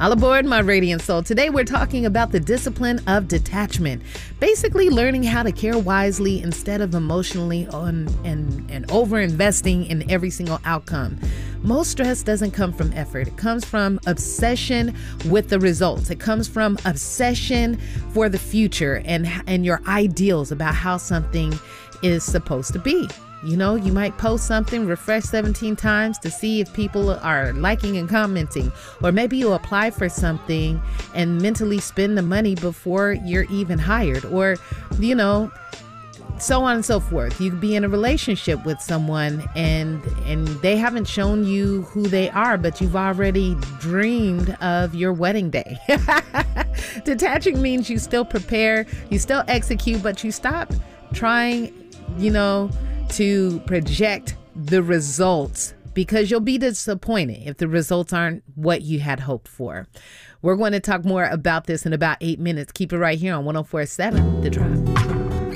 All aboard, my radiant soul. Today we're talking about the discipline of detachment. Basically learning how to care wisely instead of emotionally and over-investing in every single outcome. Most stress doesn't come from effort. It comes from obsession with the results. It comes from obsession for the future and your ideals about how something is supposed to be. You know, you might post something, refresh 17 times to see if people are liking and commenting. Or maybe you apply for something and mentally spend the money before you're even hired. Or, you know, so on and so forth. You could be in a relationship with someone and they haven't shown you who they are, but you've already dreamed of your wedding day. Detaching means you still prepare, you still execute, but you stop trying, to project the results, because you'll be disappointed if the results aren't what you had hoped for. We're going to talk more about this in about 8 minutes. Keep it right here on 104.7 The Drive.